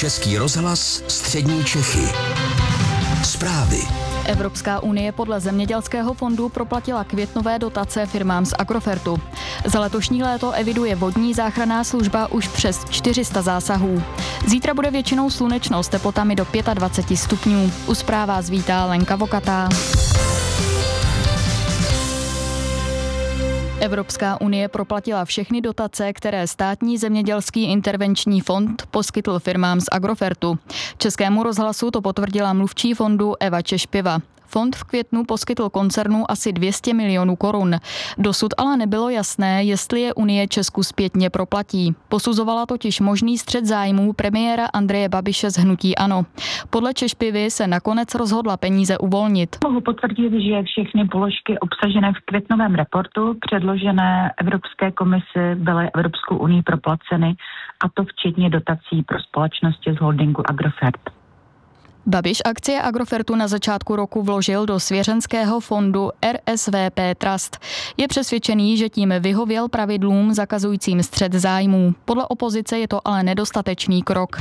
Český rozhlas, střední Čechy. Zprávy. Evropská unie podle Zemědělského fondu proplatila květnové dotace firmám z Agrofertu. Za letošní léto eviduje vodní záchranná služba už přes 400 zásahů. Zítra bude většinou slunečno s teplotami do 25 stupňů. U zpráv vás vítá Lenka Vokatá. Evropská unie proplatila všechny dotace, které státní zemědělský intervenční fond poskytl firmám z Agrofertu. Českému rozhlasu to potvrdila mluvčí fondu Eva Češpiva. Fond v květnu poskytl koncernu asi 200 milionů korun. Dosud ale nebylo jasné, jestli je Unie Česku zpětně proplatí. Posuzovala totiž možný střet zájmů premiéra Andreje Babiše z hnutí ANO. Podle Češpivy se nakonec rozhodla peníze uvolnit. Mohu potvrdit, že všechny položky obsažené v květnovém reportu předložené Evropské komisi byly Evropskou unii proplaceny, a to včetně dotací pro společnosti z holdingu Agrofert. Babiš akcie Agrofertu na začátku roku vložil do svěřenského fondu RSVP Trust. Je přesvědčený, že tím vyhověl pravidlům zakazujícím střet zájmů. Podle opozice je to ale nedostatečný krok.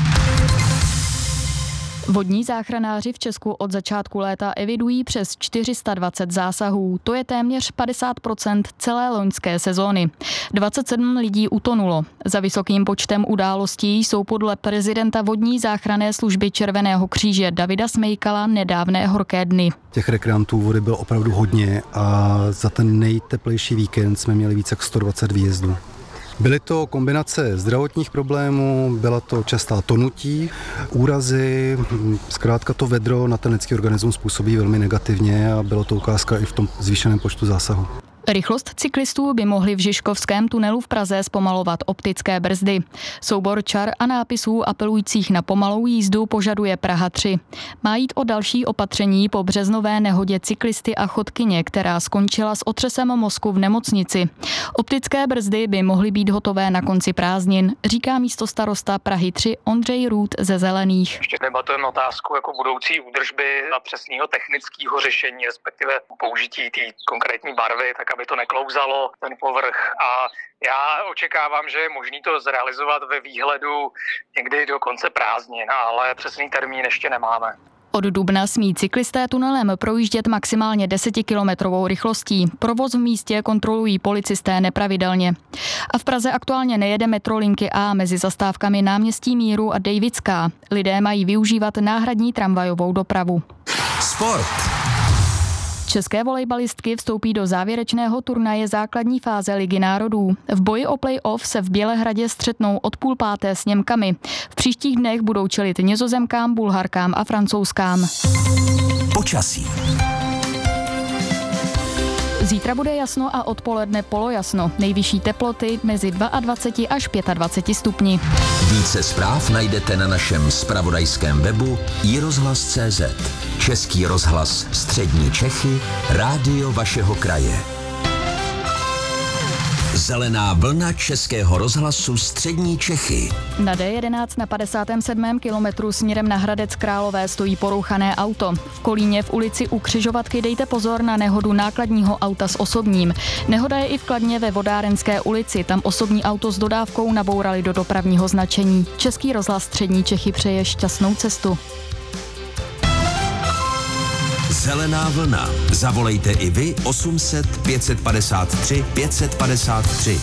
Vodní záchranáři v Česku od začátku léta evidují přes 420 zásahů. To je téměř 50% celé loňské sezóny. 27 lidí utonulo. Za vysokým počtem událostí jsou podle prezidenta vodní záchranné služby Červeného kříže Davida Smejkala nedávné horké dny. Těch rekreantů vody bylo opravdu hodně a za ten nejteplejší víkend jsme měli více jak 120 výjezdů. Byly to kombinace zdravotních problémů, byla to častá tonutí, úrazy, zkrátka to vedro na ten lidský organismus působí velmi negativně a bylo to ukázka i v tom zvýšeném počtu zásahů. Rychlost cyklistů by mohly v Žižkovském tunelu v Praze zpomalovat optické brzdy. Soubor čar a nápisů apelujících na pomalou jízdu požaduje Praha 3. Má jít o další opatření po březnové nehodě cyklisty a chodkyně, která skončila s otřesem mozku v nemocnici. Optické brzdy by mohly být hotové na konci prázdnin, říká místostarosta Prahy 3 Ondřej Růd ze Zelených. Ještě debatujeme otázku jako budoucí údržby a přesného technického řešení, respektive použití té konkrétní barvy, tak aby to neklouzalo ten povrch, a já očekávám, že je možné to zrealizovat ve výhledu někdy do konce prázdnin, ale přesný termín ještě nemáme. Od dubna smí cyklisté tunelem projíždět maximálně 10kilometrovou rychlostí. Provoz v místě kontrolují policisté nepravidelně. A v Praze aktuálně nejede metrolinky A mezi zastávkami Náměstí Míru a Dejvická. Lidé mají využívat náhradní tramvajovou dopravu. Sport. České volejbalistky vstoupí do závěrečného turnaje základní fáze Ligy národů. V boji o play-off se v Bělehradě střetnou od 4:30 s Němkami. V příštích dnech budou čelit Nizozemkám, Bulharkám a Francouzskám. Počasí. Zítra bude jasno a odpoledne polojasno. Nejvyšší teploty mezi 22 až 25 stupni. Více zpráv najdete na našem zpravodajském webu iRozhlas.cz. Český rozhlas, střední Čechy, rádio vašeho kraje. Zelená vlna Českého rozhlasu, střední Čechy. Na D11 na 57. kilometru směrem na Hradec Králové stojí porouchané auto. V Kolíně v ulici u křižovatky dejte pozor na nehodu nákladního auta s osobním. Nehoda je i v Kladně ve Vodárenské ulici. Tam osobní auto s dodávkou nabourali do dopravního značení. Český rozhlas střední Čechy přeje šťastnou cestu. Zelená vlna. Zavolejte i vy 800 553 553.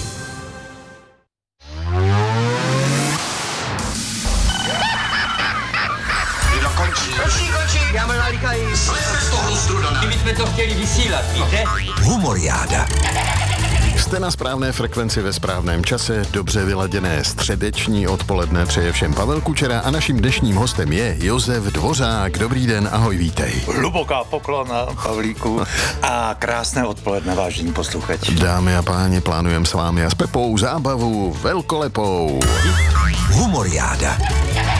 Končí, já mám nalíkají. Kdyby jsme to chtěli vysílat, víte? Humoriáda. Jste na správné frekvenci ve správném čase, dobře vyladěné středeční odpoledne přeje všem Pavel Kučera a naším dnešním hostem je Josef Dvořák. Dobrý den, ahoj, vítej. Hluboká poklona, Pavlíku, a krásné odpoledne, vážení posluchači. Dámy a páni, plánujeme s vámi a s Pepou zábavu velkolepou. Humoriáda.